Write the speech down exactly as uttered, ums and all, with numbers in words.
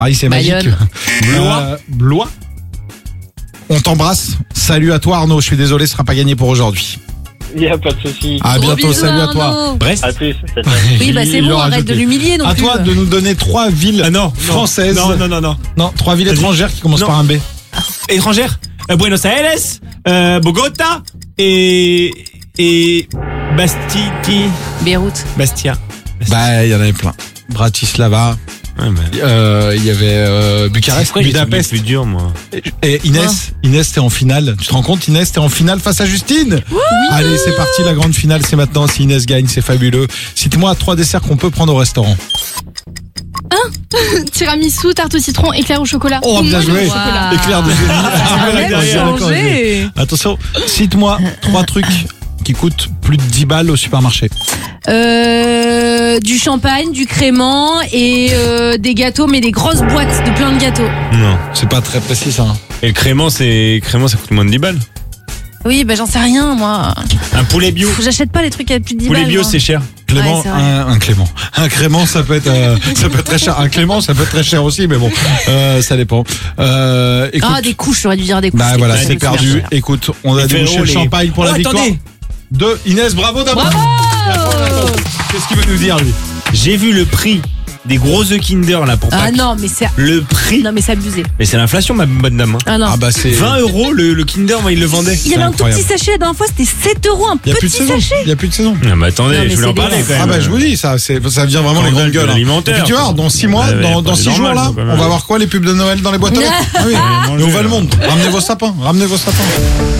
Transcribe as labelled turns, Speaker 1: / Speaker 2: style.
Speaker 1: Ah oui, c'est magique.
Speaker 2: Bayonne.
Speaker 3: Blois.
Speaker 1: Euh, Blois. On t'embrasse. Salut à toi Arnaud. Je suis désolé, ce sera pas gagné pour aujourd'hui.
Speaker 4: Il n'y a pas de souci.
Speaker 1: À
Speaker 2: Gros
Speaker 1: bientôt.
Speaker 2: bisous,
Speaker 1: Salut à toi.
Speaker 2: Arnaud.
Speaker 3: Brest.
Speaker 4: À plus. ciao, ciao.
Speaker 2: Oui, bah c'est
Speaker 1: Il
Speaker 2: bon,
Speaker 1: l'aura
Speaker 2: arrête
Speaker 1: ajouté.
Speaker 2: de l'humilier non
Speaker 1: À
Speaker 2: plus.
Speaker 1: toi de nous donner trois villes
Speaker 3: Ah non,
Speaker 1: françaises.
Speaker 3: Non, non, non, non.
Speaker 1: Non, trois villes
Speaker 3: Vas-y.
Speaker 1: étrangères qui commencent
Speaker 3: Non.
Speaker 1: par un B.
Speaker 3: Étrangère. Euh, Buenos Aires, euh, Bogota et et Bastiti,
Speaker 2: Beyrouth.
Speaker 3: Bastia.
Speaker 1: Bah, il y en avait plein. Bratislava.
Speaker 3: Ouais, bah.
Speaker 1: euh, Il y avait euh, Bucarest,
Speaker 3: Pourquoi j'ai trouvé
Speaker 1: Budapest.
Speaker 3: plus dur, moi.
Speaker 1: Et Inès, Inès, t'es en finale. Tu te rends compte, Inès, t'es en finale face à Justine. Allez, c'est parti, la grande finale, c'est maintenant. Si Inès gagne, c'est fabuleux. Cite-moi trois desserts qu'on peut prendre au restaurant.
Speaker 5: Tiramisu, tarte au citron, éclair au chocolat.
Speaker 1: Oh,
Speaker 5: Ou
Speaker 1: bien
Speaker 5: moi,
Speaker 1: joué.
Speaker 5: au chocolat.
Speaker 1: Éclair de génie.
Speaker 2: Ça a même
Speaker 1: Derrière, d'accord,
Speaker 2: changé.
Speaker 1: Attention, cite-moi trois trucs qui coûtent plus de dix balles au supermarché.
Speaker 2: Euh, du champagne, du crément et euh, des gâteaux, mais des grosses boîtes de plein de gâteaux.
Speaker 3: Non.
Speaker 1: C'est pas très précis ça. hein.
Speaker 3: Et le crément, c'est crément, ça coûte moins de dix balles.
Speaker 2: Oui, bah j'en sais rien, moi.
Speaker 3: Un poulet bio.
Speaker 2: J'achète pas les trucs à plus de dix
Speaker 3: Poulet
Speaker 2: balles.
Speaker 3: bio,
Speaker 2: moi.
Speaker 3: c'est cher.
Speaker 1: Clément,
Speaker 2: Ouais, c'est vrai.
Speaker 1: un, un Clément. Un Clément, ça peut être, euh, ça peut être très cher. Un Clément, ça peut être très cher aussi, mais bon, euh, ça dépend. Euh, écoute,
Speaker 2: Ah, des couches, j'aurais dû dire des couches.
Speaker 1: bah
Speaker 2: des
Speaker 1: voilà,
Speaker 2: couches,
Speaker 1: c'est
Speaker 2: ça coûte
Speaker 1: perdu.
Speaker 2: cher.
Speaker 1: Écoute, on a
Speaker 3: Les
Speaker 1: débouché
Speaker 3: Ferrero,
Speaker 1: le
Speaker 3: les-
Speaker 1: champagne pour la
Speaker 3: Oh,
Speaker 1: victoire.
Speaker 3: attendez.
Speaker 1: De Inès, bravo d'abord.
Speaker 2: Bravo.
Speaker 1: Qu'est-ce qu'il veut nous dire lui?
Speaker 3: J'ai vu le prix des gros œufs Kinder là pour
Speaker 2: Ah
Speaker 3: Pâques.
Speaker 2: non, mais c'est
Speaker 3: Le prix.
Speaker 2: non mais c'est abusé.
Speaker 3: Mais c'est l'inflation, ma bonne dame. hein.
Speaker 2: Ah non.
Speaker 1: Ah bah c'est.
Speaker 3: vingt euros le, le Kinder, moi, il le vendait.
Speaker 2: Il y avait un tout
Speaker 1: incroyable.
Speaker 2: petit sachet la dernière fois, c'était sept euros, un
Speaker 1: Il y a plus de
Speaker 2: petit
Speaker 1: saison.
Speaker 2: sachet.
Speaker 1: Il y a plus de saison.
Speaker 3: Ah bah attendez,
Speaker 2: Non, mais
Speaker 3: je voulais en
Speaker 2: c'est
Speaker 3: parler
Speaker 2: dégueulasse.
Speaker 3: quand même.
Speaker 1: Ah bah je vous dis, ça, c'est, ça vient vraiment les
Speaker 3: Scandale
Speaker 1: grandes gueules. hein.
Speaker 3: alimentaire,
Speaker 1: Et puis tu vois,
Speaker 3: quoi.
Speaker 1: dans six mois,
Speaker 3: Ouais, ouais,
Speaker 1: dans,
Speaker 3: pas
Speaker 1: dans six
Speaker 3: normal,
Speaker 1: jours là,
Speaker 3: ça, quand même.
Speaker 1: on va voir quoi les pubs de Noël dans les boîtes aux lettres. Ah oui.
Speaker 2: Ah.
Speaker 1: Et on va le monde. Ramenez vos sapins, ramenez vos sapins.